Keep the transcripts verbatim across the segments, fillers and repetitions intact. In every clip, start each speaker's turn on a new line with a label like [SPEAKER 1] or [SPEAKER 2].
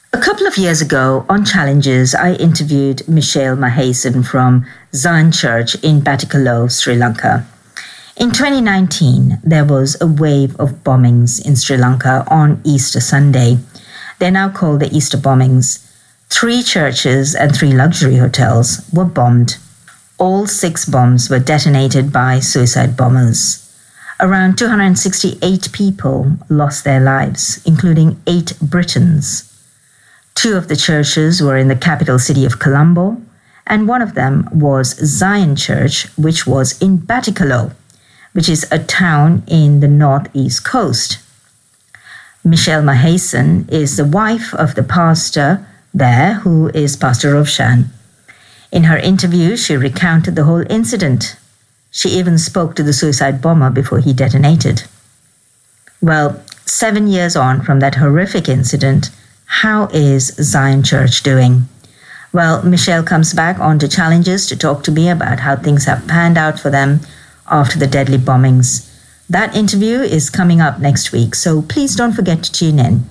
[SPEAKER 1] A couple of years ago on Challenges, I interviewed Michelle Maheson from Zion Church in Batticaloa, Sri Lanka. In twenty nineteen, there was a wave of bombings in Sri Lanka on Easter Sunday. They're now called the Easter bombings. Three churches and three luxury hotels were bombed. All six bombs were detonated by suicide bombers. Around two hundred sixty-eight people lost their lives, including eight Britons. Two of the churches were in the capital city of Colombo, and one of them was Zion Church, which was in Batticaloa, which is a town in the northeast coast. Michelle Maheson is the wife of the pastor there, who is Pastor Rovshan. In her interview, she recounted the whole incident. She even spoke to the suicide bomber before he detonated. Well, seven years on from that horrific incident, how is Zion Church doing? Well, Michelle comes back onto Challenges to talk to me about how things have panned out for them after the deadly bombings. That interview is coming up next week, so please don't forget to tune in.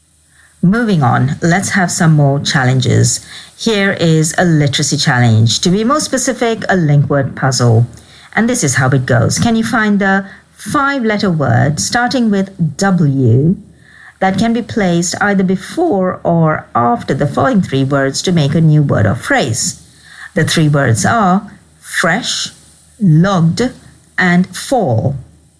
[SPEAKER 1] Moving on, let's have some more challenges. Here is a literacy challenge. To be more specific, a link word puzzle. And this is how it goes. Can you find the five-letter word starting with W that can be placed either before or after the following three words to make a new word or phrase? The three words are fresh, logged, and fall.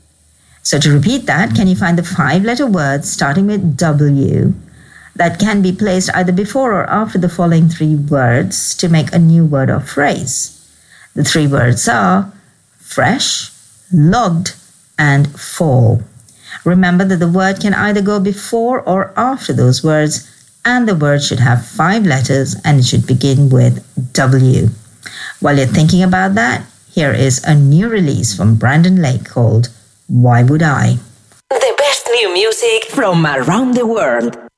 [SPEAKER 1] So to repeat that, can you find the five-letter words starting with W that can be placed either before or after the following three words to make a new word or phrase? The three words are fresh, logged, and fall. Remember that the word can either go before or after those words, and the word should have five letters and it should begin with W. While you're thinking about that, here is a new release from Brandon Lake called Why Would I?
[SPEAKER 2] The best new music from around the world.